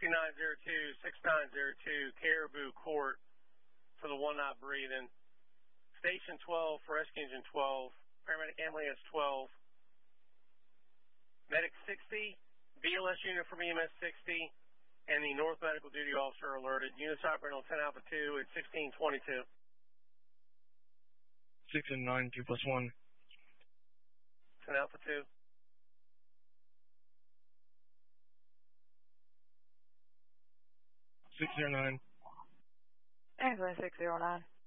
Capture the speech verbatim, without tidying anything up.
sixty-nine zero two, sixty-nine zero two, Caribou Court for the one not breathing. Station twelve for rescue engine twelve. Paramedic ambulance twelve. Medic sixty, B L S unit from E M S sixty, and the North Medical Duty Officer alerted. Units operating on ten Alpha two at sixteen twenty-two. six and nine, two plus one. ten Alpha two. six zero nine. Ambulance six zero nine.